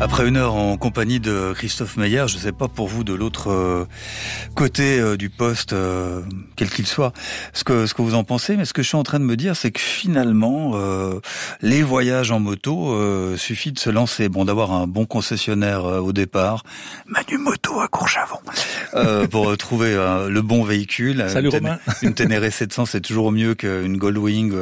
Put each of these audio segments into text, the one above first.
Après une heure en compagnie de Christophe Meyer, je ne sais pas pour vous de l'autre côté du poste, quel qu'il soit, ce que vous en pensez, mais ce que je suis en train de me dire, c'est que finalement, les voyages en moto, suffit de se lancer. Bon, d'avoir un bon concessionnaire au départ, Manu Moto à Courchavon, pour trouver le bon véhicule. Salut Romain. Une Ténéré 700, c'est toujours mieux qu'une Goldwing.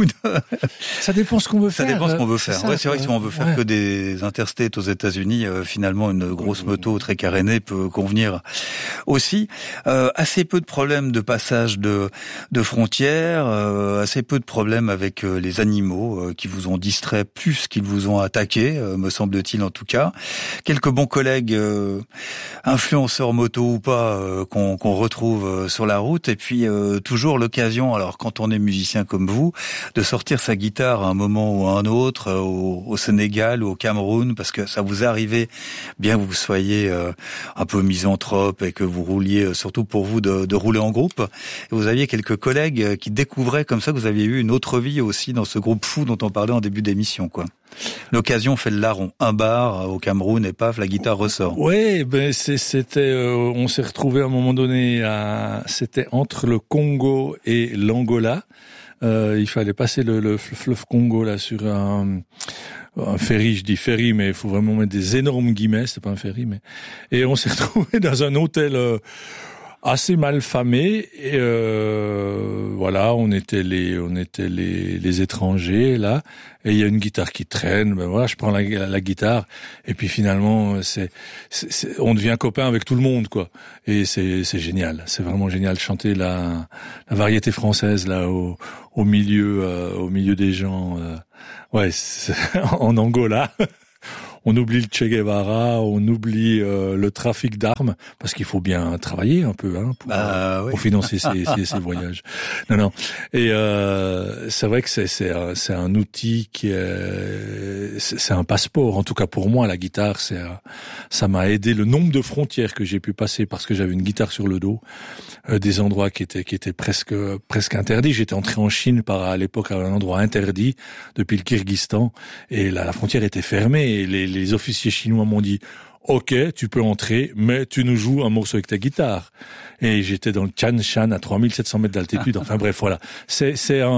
Ça dépend ce qu'on veut faire. Ça dépend ce qu'on veut faire. C'est ça, ouais, c'est vrai que si on veut faire que des interstates aux États-Unis, finalement, une grosse moto très carénée peut convenir aussi. Assez peu de problèmes de passage de frontières, assez peu de problèmes avec les animaux qui vous ont distrait plus qu'ils vous ont attaqué, me semble-t-il en tout cas. Quelques bons collègues influenceurs moto ou pas qu'on retrouve sur la route, et puis toujours l'occasion, alors quand on est musicien comme vous, de sortir sa guitare à un moment ou à un autre, au Sénégal ou au Cameroun, parce que ça vous arrivait, bien que vous soyez un peu misanthrope et que vous rouliez, surtout pour vous, de rouler en groupe. Et vous aviez quelques collègues qui découvraient comme ça que vous aviez eu une autre vie aussi dans ce groupe fou dont on parlait en début d'émission, quoi. L'occasion fait le larron. Un bar au Cameroun et paf, la guitare ressort. Oui, ben c'était, on s'est retrouvé à un moment donné c'était entre le Congo et l'Angola. Il fallait passer le fleuve Congo là sur un ferry, je dis ferry, mais il faut vraiment mettre des énormes guillemets, c'est pas un ferry, mais et on s'est retrouvé dans un hôtel assez mal famé, et voilà, on était les étrangers là, et il y a une guitare qui traîne, ben voilà, je prends la guitare, et puis finalement on devient copain avec tout le monde, quoi, et c'est génial, c'est vraiment génial, chanter la variété française là au milieu des gens, ouais, en Angola. On oublie le Che Guevara, on oublie le trafic d'armes, parce qu'il faut bien travailler un peu, hein, pour financer ces voyages. Non. Et c'est vrai que c'est un outil c'est un passeport. En tout cas pour moi, la guitare, ça m'a aidé. Le nombre de frontières que j'ai pu passer parce que j'avais une guitare sur le dos, des endroits qui étaient presque interdits. J'étais entré en Chine à l'époque à un endroit interdit depuis le Kyrgyzstan, et la frontière était fermée, et les officiers chinois m'ont dit « Ok, tu peux entrer, mais tu nous joues un morceau avec ta guitare. » Et j'étais dans le Tian Shan à 3700 mètres d'altitude. Enfin bref, voilà. C'est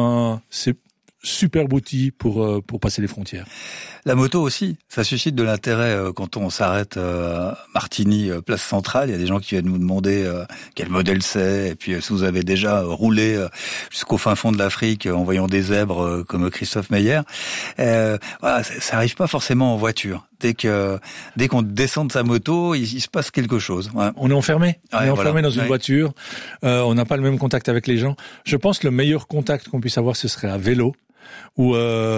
superbe outil pour passer les frontières. La moto aussi, ça suscite de l'intérêt quand on s'arrête à Martigny, place centrale. Il y a des gens qui viennent nous demander quel modèle c'est, et puis si vous avez déjà roulé jusqu'au fin fond de l'Afrique en voyant des zèbres comme Christophe Meyer. Voilà, ça arrive pas forcément en voiture. Dès qu'on descend de sa moto, il se passe quelque chose. Ouais. On est enfermé. Ouais, on est enfermé dans une ouais. voiture. On n'a pas le même contact avec les gens. Je pense que le meilleur contact qu'on puisse avoir, ce serait à vélo, où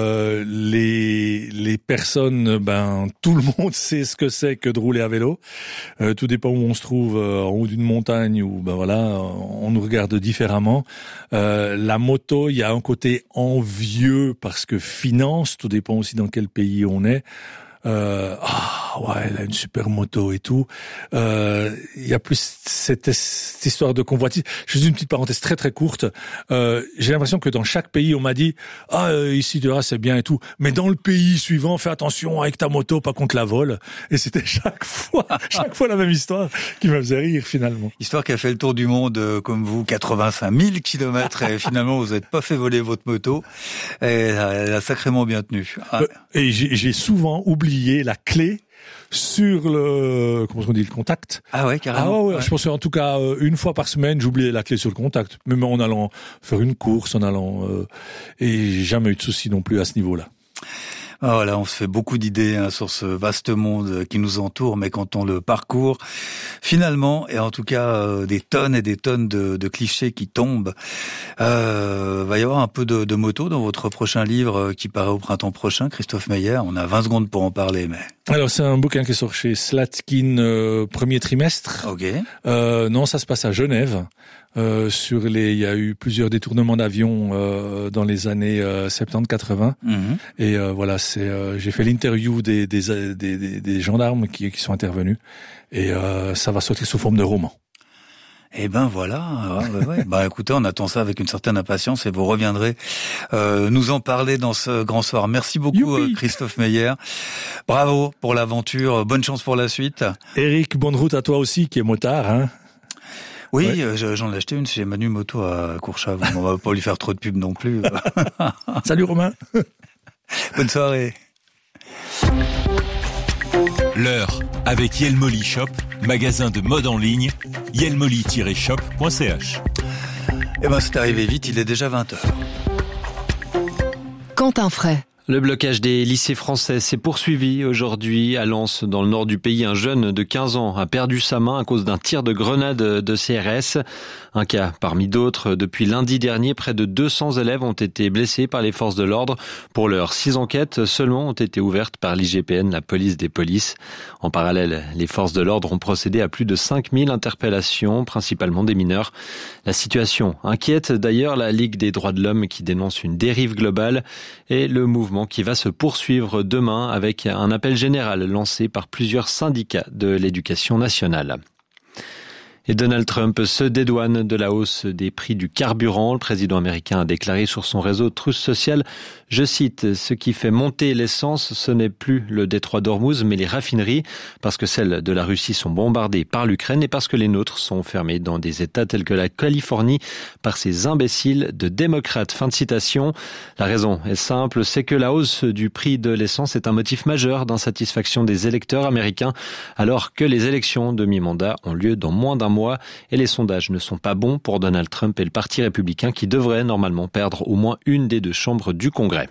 les personnes, tout le monde sait ce que c'est que de rouler à vélo. Tout dépend où on se trouve, en haut d'une montagne, où voilà, on nous regarde différemment. La moto, il y a un côté envieux parce que finance, tout dépend aussi dans quel pays on est. Ouais, elle a une super moto et tout. Il y a plus cette histoire de convoitise. Juste une petite parenthèse très très courte. J'ai l'impression que dans chaque pays, on m'a dit ici tu vois c'est bien et tout, mais dans le pays suivant, fais attention avec ta moto, pas qu'on te la vole. Et c'était chaque fois la même histoire qui me faisait rire finalement. Histoire qui a fait le tour du monde comme vous, 85 000 kilomètres, et finalement vous n'êtes pas fait voler votre moto. Et elle a sacrément bien tenu. Et j'ai souvent oublié la clé sur le contact. Ah ouais, carrément. Ah ouais. Je pense en tout cas une fois par semaine, j'oubliais la clé sur le contact, même en allant faire une course, et j'ai jamais eu de soucis non plus à ce niveau-là. Voilà, on se fait beaucoup d'idées sur ce vaste monde qui nous entoure, mais quand on le parcourt, finalement, et en tout cas des tonnes et des tonnes de clichés qui tombent, va y avoir un peu de moto dans votre prochain livre qui paraît au printemps prochain, Christophe Meyer. On a 20 secondes pour en parler, mais... Alors c'est un bouquin qui sort chez Slatkin, premier trimestre. Ok. Non, ça se passe à Genève. Il y a eu plusieurs détournements d'avions dans les années 70-80. Et voilà, j'ai fait l'interview des gendarmes qui sont intervenus, et ça va sortir sous forme de roman. Eh ben voilà, ouais. Bah écoutez, on attend ça avec une certaine impatience et vous reviendrez nous en parler dans ce grand soir. Merci beaucoup Christophe Meyer. Bravo pour l'aventure, bonne chance pour la suite. Eric, bonne route à toi aussi qui est motard, hein. Oui, ouais. J'en ai acheté une chez Manu Moto à Courchave. On va pas lui faire trop de pub non plus. Salut Romain. Bonne soirée. L'heure avec Yelmoli Shop, magasin de mode en ligne, yelmoli-shop.ch. Eh ben c'est arrivé vite, il est déjà 20h. Quentin Fray. Le blocage des lycées français s'est poursuivi aujourd'hui à Lens, dans le nord du pays. Un jeune de 15 ans a perdu sa main à cause d'un tir de grenade de CRS. Un cas parmi d'autres. Depuis lundi dernier, près de 200 élèves ont été blessés par les forces de l'ordre. Pour l'heure, 6 enquêtes seulement ont été ouvertes par l'IGPN, la police des polices. En parallèle, les forces de l'ordre ont procédé à plus de 5000 interpellations, principalement des mineurs. La situation inquiète d'ailleurs la Ligue des droits de l'homme qui dénonce une dérive globale et le mouvement qui va se poursuivre demain avec un appel général lancé par plusieurs syndicats de l'éducation nationale. Et Donald Trump se dédouane de la hausse des prix du carburant. Le président américain a déclaré sur son réseau Truth Social, je cite, « Ce qui fait monter l'essence, ce n'est plus le détroit d'Ormuz, mais les raffineries, parce que celles de la Russie sont bombardées par l'Ukraine et parce que les nôtres sont fermées dans des États tels que la Californie par ces imbéciles de démocrates. » Fin de citation. La raison est simple, c'est que la hausse du prix de l'essence est un motif majeur d'insatisfaction des électeurs américains, alors que les élections de mi-mandat ont lieu dans moins d'un mois et les sondages ne sont pas bons pour Donald Trump et le Parti républicain qui devrait normalement perdre au moins une des deux chambres du Congrès.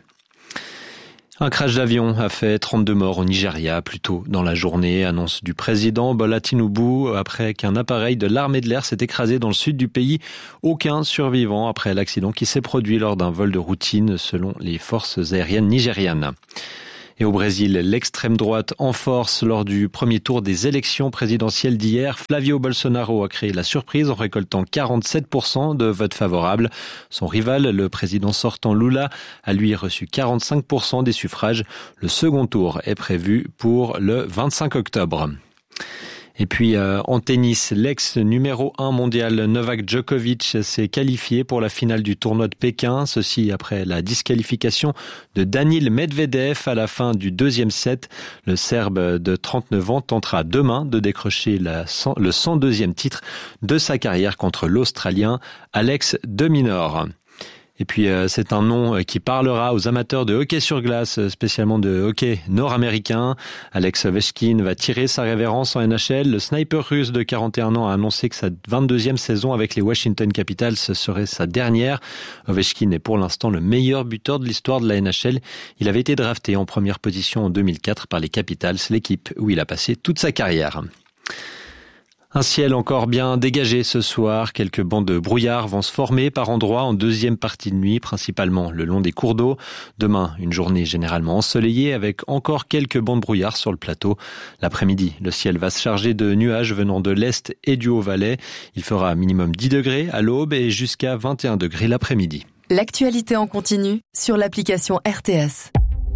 Un crash d'avion a fait 32 morts au Nigeria plus tôt dans la journée, annonce du président Bola Tinubu après qu'un appareil de l'armée de l'air s'est écrasé dans le sud du pays. Aucun survivant après l'accident qui s'est produit lors d'un vol de routine selon les forces aériennes nigérianes. Et au Brésil, l'extrême droite en force lors du premier tour des élections présidentielles d'hier. Flavio Bolsonaro a créé la surprise en récoltant 47% de votes favorables. Son rival, le président sortant Lula, a lui reçu 45% des suffrages. Le second tour est prévu pour le 25 octobre. Et puis en tennis, l'ex numéro 1 mondial Novak Djokovic s'est qualifié pour la finale du tournoi de Pékin. Ceci après la disqualification de Daniil Medvedev à la fin du deuxième set. Le Serbe de 39 ans tentera demain de décrocher le 102e titre de sa carrière contre l'Australien Alex de Minaur. Et puis c'est un nom qui parlera aux amateurs de hockey sur glace, spécialement de hockey nord-américain. Alex Ovechkin va tirer sa révérence en NHL. Le sniper russe de 41 ans a annoncé que sa 22e saison avec les Washington Capitals serait sa dernière. Ovechkin est pour l'instant le meilleur buteur de l'histoire de la NHL. Il avait été drafté en première position en 2004 par les Capitals, l'équipe où il a passé toute sa carrière. Un ciel encore bien dégagé ce soir. Quelques bancs de brouillard vont se former par endroits en deuxième partie de nuit, principalement le long des cours d'eau. Demain, une journée généralement ensoleillée avec encore quelques bancs de brouillard sur le plateau. L'après-midi, le ciel va se charger de nuages venant de l'est et du Haut-Valais. Il fera minimum 10 degrés à l'aube et jusqu'à 21 degrés l'après-midi. L'actualité en continu sur l'application RTS.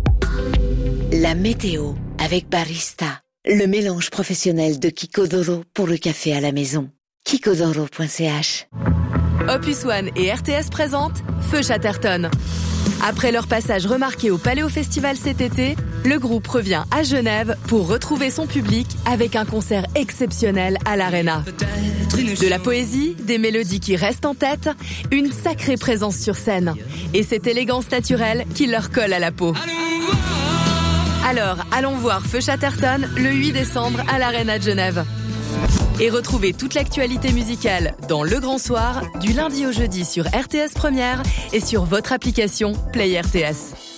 La météo avec Barista. Le mélange professionnel de Kikodoro pour le café à la maison. Kikodoro.ch. Opus One et RTS présentent Feu Chatterton. Après leur passage remarqué au Paléo Festival cet été, le groupe revient à Genève pour retrouver son public avec un concert exceptionnel à l'Arena. De la poésie, des mélodies qui restent en tête, une sacrée présence sur scène et cette élégance naturelle qui leur colle à la peau. Alors, allons voir Feu Chatterton le 8 décembre à l'Arena de Genève. Et retrouvez toute l'actualité musicale dans Le Grand Soir, du lundi au jeudi sur RTS Première et sur votre application Play RTS.